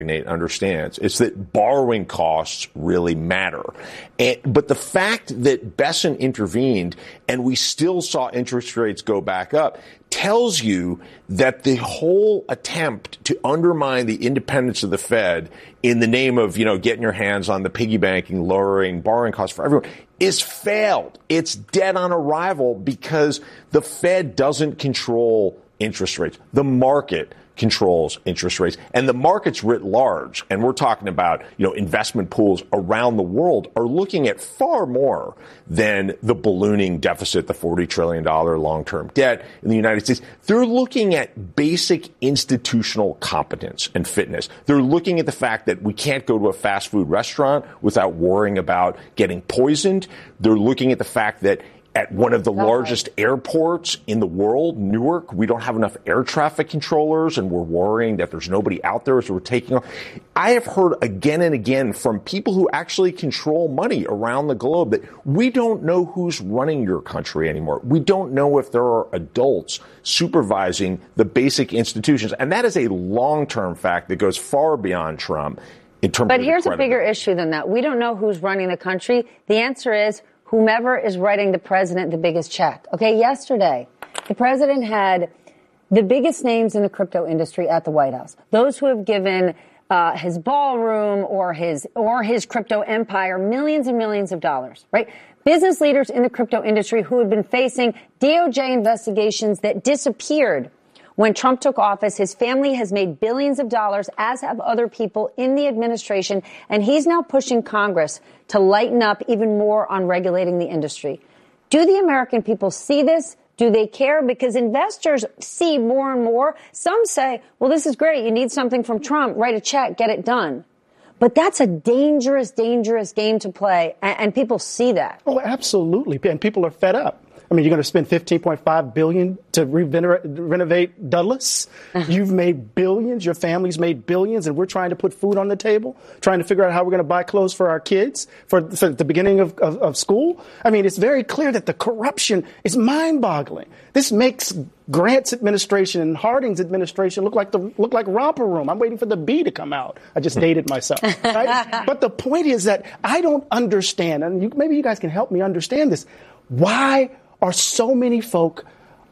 Nate understands. It's that borrowing costs really matter. But the fact that Bessent intervened and we still saw interest rates go back up tells you that the whole attempt to undermine the independence of the Fed in the name of, getting your hands on the piggy banking, lowering borrowing costs for everyone is failed. It's dead on arrival because the Fed doesn't control interest rates. The market controls interest rates, and the markets writ large, and we're talking about, investment pools around the world are looking at far more than the ballooning deficit, the $40 trillion long-term debt in the United States. They're looking at basic institutional competence and fitness. They're looking at the fact that we can't go to a fast food restaurant without worrying about getting poisoned. They're looking at the fact that at one of the largest airports in the world, Newark, we don't have enough air traffic controllers, and we're worrying that there's nobody out there, so we're taking off. I have heard again and again from people who actually control money around the globe that we don't know who's running your country anymore. We don't know if there are adults supervising the basic institutions. And that is a long-term fact that goes far beyond Trump in terms of But here's a bigger issue than that. We don't know who's running the country. The answer is whomever is writing the president the biggest check. Okay, yesterday, the president had the biggest names in the crypto industry at the White House. Those who have given his ballroom or his crypto empire millions and millions of dollars, right? Business leaders in the crypto industry who had been facing DOJ investigations that disappeared when Trump took office. His family has made billions of dollars, as have other people in the administration, and he's now pushing Congress to lighten up even more on regulating the industry. Do the American people see this? Do they care? Because investors see more and more. Some say, well, this is great. You need something from Trump. Write a check. Get it done. But that's a dangerous, dangerous game to play, and people see that. Oh, absolutely. And people are fed up. I mean, you're going to spend $15.5 billion to renovate Dulles. You've made billions. Your family's made billions, and we're trying to put food on the table, trying to figure out how we're going to buy clothes for our kids for the beginning of school. I mean, it's very clear that the corruption is mind-boggling. This makes Grant's administration and Harding's administration look like romper room. I'm waiting for the B to come out. I just dated myself. Right? But the point is that I don't understand, and maybe you guys can help me understand this. Why are so many folk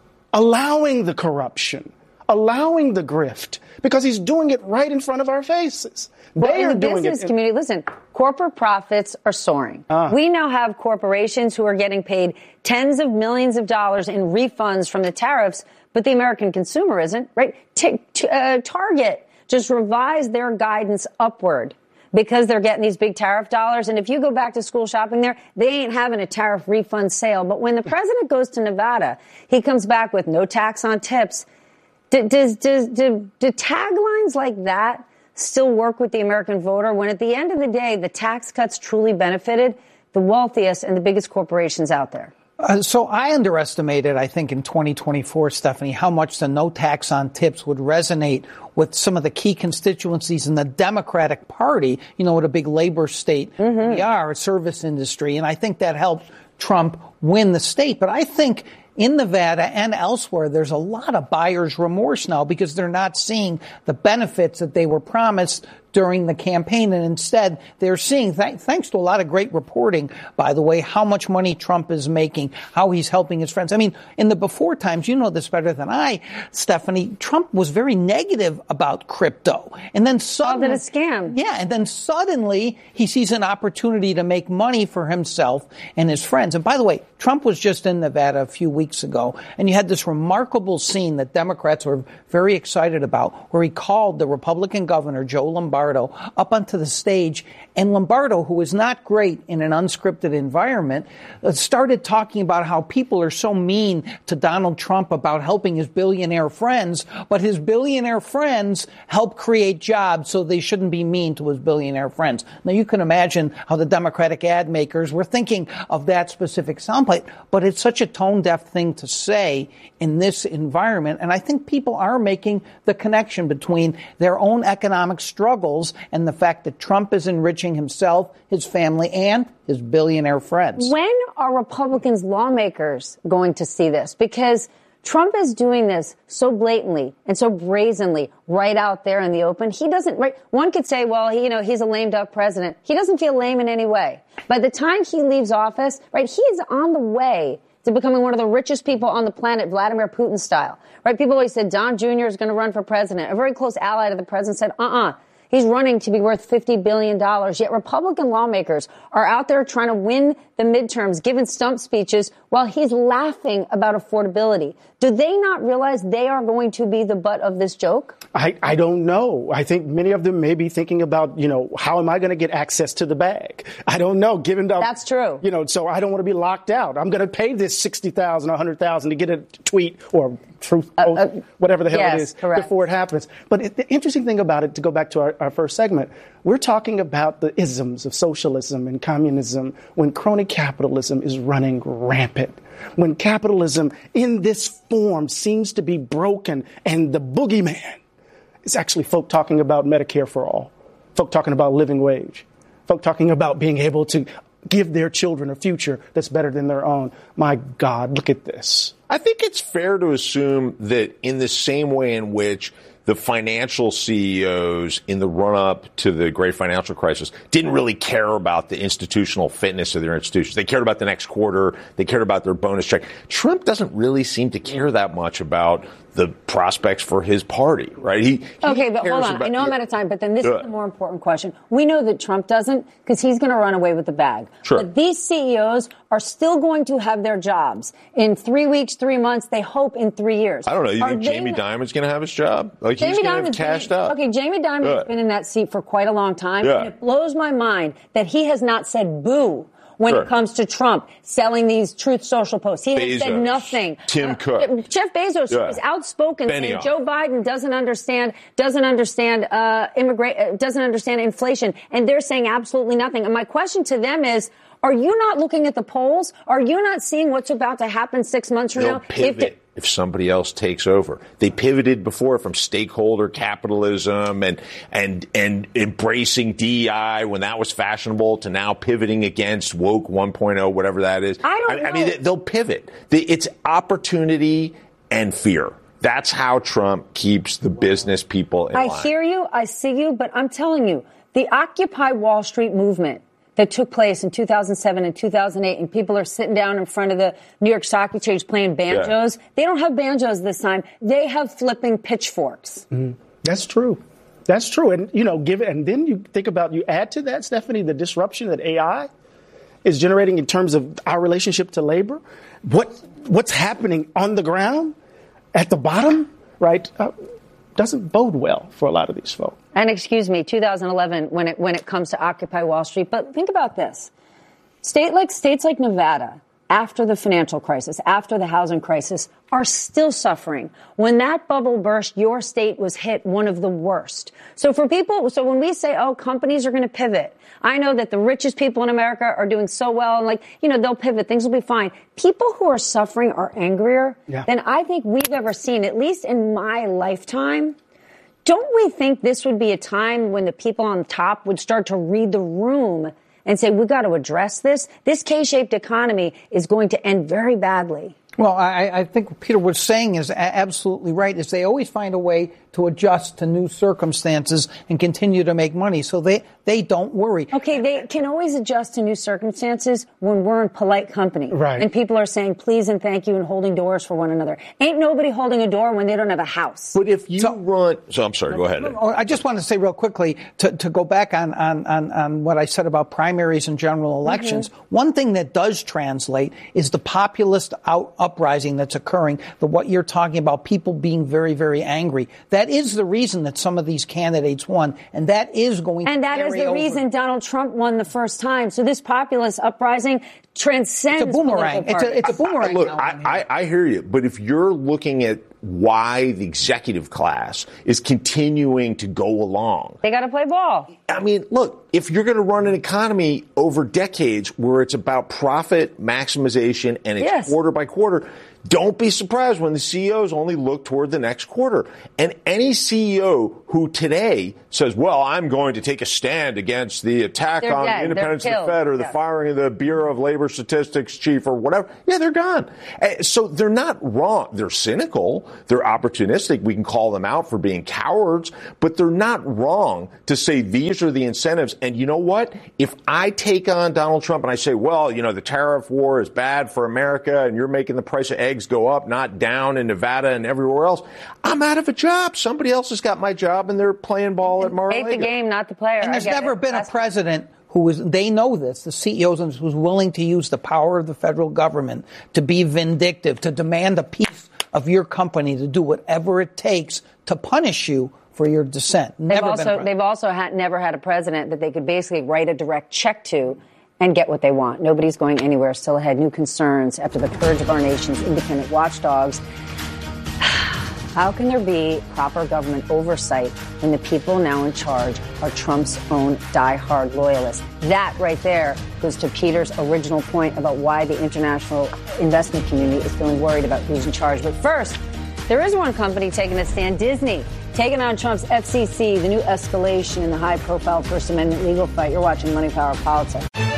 allowing the corruption, allowing the grift? Because he's doing it right in front of our faces. They are doing it. In the business community, listen, corporate profits are soaring. We now have corporations who are getting paid tens of millions of dollars in refunds from the tariffs, but the American consumer isn't, right? Target just revised their guidance upward because they're getting these big tariff dollars. And if you go back to school shopping there, they ain't having a tariff refund sale. But when the president goes to Nevada, he comes back with no tax on tips. Do taglines like that still work with the American voter when at the end of the day, the tax cuts truly benefited the wealthiest and the biggest corporations out there? So I underestimated, I think, in 2024, Stephanie, how much the no tax on tips would resonate with some of the key constituencies in the Democratic Party, what a big labor state we are, a service industry. And I think that helped Trump win the state. But I think in Nevada and elsewhere, there's a lot of buyer's remorse now because they're not seeing the benefits that they were promised during the campaign. And instead, they're seeing, thanks to a lot of great reporting, by the way, how much money Trump is making, how he's helping his friends. I mean, in the before times, you know this better than I, Stephanie, Trump was very negative about crypto. And then suddenly, called it a scam. Yeah. And then suddenly he sees an opportunity to make money for himself and his friends. And by the way, Trump was just in Nevada a few weeks ago, and you had this remarkable scene that Democrats were very excited about, where he called the Republican governor, Joe Lombardo, up onto the stage. And Lombardo, who is not great in an unscripted environment, started talking about how people are so mean to Donald Trump about helping his billionaire friends, but his billionaire friends help create jobs, so they shouldn't be mean to his billionaire friends. Now, you can imagine how the Democratic ad makers were thinking of that specific soundbite, but it's such a tone-deaf thing to say in this environment. And I think people are making the connection between their own economic struggles and the fact that Trump is enriching himself, his family, and his billionaire friends. When are Republicans lawmakers going to see this? Because Trump is doing this so blatantly and so brazenly right out there in the open. He doesn't, right? One could say, well, he's a lame duck president. He doesn't feel lame in any way. By the time he leaves office, right, he is on the way to becoming one of the richest people on the planet, Vladimir Putin style, right? People always said Don Jr. is going to run for president. A very close ally to the president said, he's running to be worth $50 billion. Yet Republican lawmakers are out there trying to win the midterms, giving stump speeches while he's laughing about affordability. Do they not realize they are going to be the butt of this joke? I don't know. I think many of them may be thinking about, how am I going to get access to the bag? I don't know. That's true. So I don't want to be locked out. I'm going to pay this $60,000, $100,000 to get a tweet or truth, whatever the hell it is, correct. Before it happens. But the interesting thing about it, to go back to our first segment, we're talking about the isms of socialism and communism when crony capitalism is running rampant. When capitalism in this form seems to be broken and the boogeyman is actually folk talking about Medicare for all, folk talking about living wage, folk talking about being able to give their children a future that's better than their own. My God, look at this. I think it's fair to assume that in the same way in which the financial CEOs in the run-up to the great financial crisis didn't really care about the institutional fitness of their institutions. They cared about the next quarter. They cared about their bonus check. Trump doesn't really seem to care that much about the prospects for his party, right? Okay, but hold on. I know I'm out of time, but then this is the more important question. We know that Trump doesn't because he's going to run away with the bag. Sure. But these CEOs are still going to have their jobs in 3 weeks, 3 months, they hope in 3 years. I don't know. You think Jamie Dimon's going to have his job? Like he's going to have cashed out? Okay, Jamie Dimon has been in that seat for quite a long time. And it blows my mind that he has not said boo when it comes to Trump selling these Truth Social posts. He has said nothing. Tim Cook. Jeff Bezos was outspoken saying Joe Biden doesn't understand inflation, and they're saying absolutely nothing. And my question to them is, are you not looking at the polls? Are you not seeing what's about to happen 6 months from now? Pivot if somebody else takes over. They pivoted before from stakeholder capitalism and embracing DEI when that was fashionable to now pivoting against woke 1.0, whatever that is. I mean, they'll pivot. It's opportunity and fear. That's how Trump keeps the business people in line. I hear you. I see you. But I'm telling you, the Occupy Wall Street movement that took place in 2007 and 2008, and people are sitting down in front of the New York Stock Exchange playing banjos. Yeah. They don't have banjos this time. They have flipping pitchforks. That's true. That's true. And, and then you think about, you add to that, Stephanie, the disruption that AI is generating in terms of our relationship to labor. What's happening on the ground at the bottom, right, doesn't bode well for a lot of these folks. And excuse me, 2011 when it comes to Occupy Wall Street. But think about this. States like Nevada, after the financial crisis, after the housing crisis, are still suffering. When that bubble burst, your state was hit one of the worst. So when we say, companies are going to pivot, I know that the richest people in America are doing so well and they'll pivot. Things will be fine. People who are suffering are angrier than I think we've ever seen, at least in my lifetime. Don't we think this would be a time when the people on top would start to read the room and say, we've got to address this? This K-shaped economy is going to end very badly. Well, I think what Peter was saying is absolutely right, is they always find a way to adjust to new circumstances and continue to make money. So they don't worry. Okay, they can always adjust to new circumstances when we're in polite company. Right. And people are saying please and thank you and holding doors for one another. Ain't nobody holding a door when they don't have a house. But if you I'm sorry, go ahead. I just want to say real quickly to go back on what I said about primaries and general elections. Mm-hmm. One thing that does translate is the populist uprising that's occurring, what you're talking about, people being very, very angry. That is the reason that some of these candidates won, and that is going to carry over. And that is the reason Donald Trump won the first time. So this populist uprising transcends. It's a boomerang. It's a boomerang. Look, I hear you, but if you're looking at why the executive class is continuing to go along, they got to play ball. I mean, look, if you're going to run an economy over decades where it's about profit maximization and it's quarter by quarter, Don't be surprised when the CEOs only look toward the next quarter. And any CEO who today says, well, I'm going to take a stand against the attack on the independence of the Fed or the firing of the Bureau of Labor Statistics chief or whatever, they're gone. So they're not wrong. They're cynical. They're opportunistic. We can call them out for being cowards, but they're not wrong to say these are the incentives. And you know what? If I take on Donald Trump and I say, well, the tariff war is bad for America and you're making the price of eggs go up, not down in Nevada and everywhere else, I'm out of a job. Somebody else has got my job and they're playing ball at Mar-a-Lago. Hate the game, not the player. And there's never been a president they know this, the CEOs, who's willing to use the power of the federal government to be vindictive, to demand a piece of your company, to do whatever it takes to punish you for your dissent. They've also never had a president that they could basically write a direct check to and get what they want. Nobody's going anywhere. Still ahead, new concerns after the purge of our nation's independent watchdogs. How can there be proper government oversight when the people now in charge are Trump's own diehard loyalists? That right there goes to Peter's original point about why the international investment community is feeling worried about who's in charge. But first, there is one company taking a stand, Disney, taking on Trump's FCC, the new escalation in the high-profile First Amendment legal fight. You're watching Money, Power, Politics.